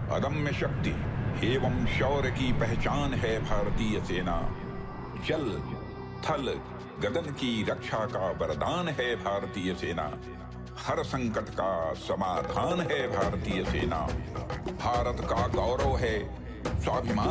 अदम्य शक्ति एवं शौर्य की पहचान है भारतीय सेना। जल थल गगन की रक्षा का वरदान है भारतीय सेना। हर संकट का समाधान है भारतीय सेना। भारत का गौरव है, स्वाभिमान